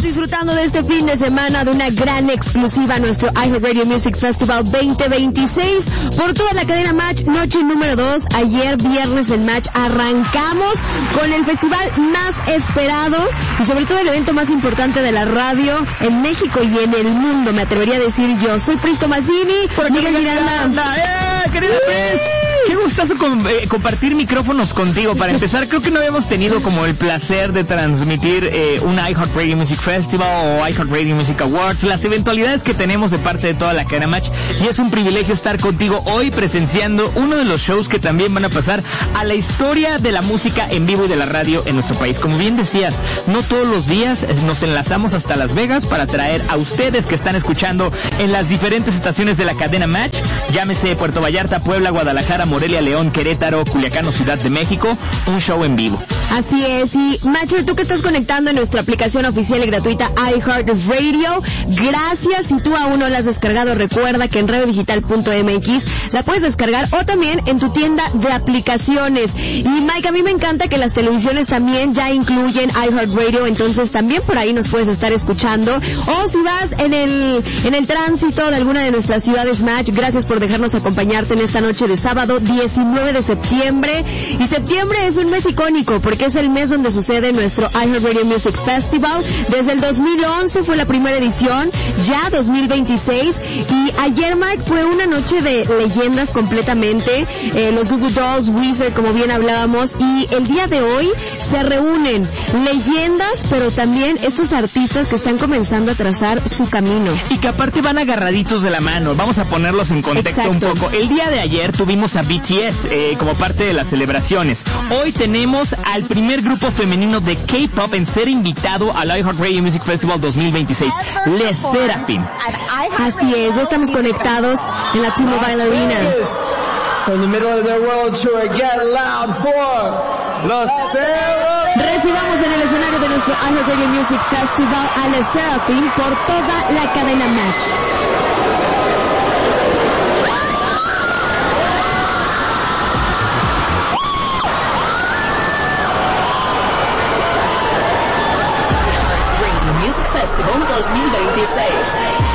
Estamos disfrutando de este fin de semana de una gran exclusiva, nuestro iHeartRadio Music Festival 2026 por toda la cadena Match, noche número 2. Ayer viernes en Match arrancamos con el festival más esperado y sobre todo el evento más importante de la radio en México y en el mundo, me atrevería a decir yo. Soy Pristo Mazzini, por Miguel Miranda. Querida Pris, qué gustazo compartir micrófonos contigo. Para empezar, creo que no habíamos tenido como el placer de transmitir un iHeartRadio Music Festival o iHeartRadio Music Awards, las eventualidades que tenemos de parte de toda la cadena Match, y es un privilegio estar contigo hoy presenciando uno de los shows que también van a pasar a la historia de la música en vivo y de la radio en nuestro país. Como bien decías, no todos los días nos enlazamos hasta Las Vegas para traer a ustedes que están escuchando en las diferentes estaciones de la cadena Match, llámese Puerto Vallarta, Puebla, Guadalajara, Morelia, León, Querétaro, Culiacán o Ciudad de México, un show en vivo. Así es, y Macho, tú que estás conectando en nuestra aplicación oficial y gratuita iHeartRadio, gracias. Si tú aún no la has descargado, recuerda que en radiodigital.mx la puedes descargar o también en tu tienda de aplicaciones. Y Mike, a mí me encanta que las televisiones también ya incluyen iHeartRadio, entonces también por ahí nos puedes estar escuchando. O si vas en el tránsito de alguna de nuestras ciudades Match, gracias por dejarnos acompañarte en esta noche de sábado 19 de septiembre. Y septiembre es un mes icónico porque es el mes donde sucede nuestro iHeartRadio Music Festival. Desde el 2011 fue la primera edición, ya 2026, y ayer, Mike, fue una noche de leyendas completamente, los Goo Goo Dolls, Weezer, como bien hablábamos, y el día de hoy se reúnen leyendas, pero también estos artistas que están comenzando a trazar su camino. Y que aparte van agarraditos de la mano, vamos a ponerlos en contexto. Exacto. Un poco. El día de ayer tuvimos a BTS como parte de las celebraciones. Hoy tenemos al primer grupo femenino de K-pop en ser invitado al iHeartRadio Music Festival 2026, Les Seraphim. Así es, ya estamos conectados en la T-Mobile Arena. From the middle of the world tour, get loud for Los Seraphim. Recibamos en el escenario de nuestro iHeartRadio Music Festival a Les Seraphim por toda la cadena Match. Festival 2026.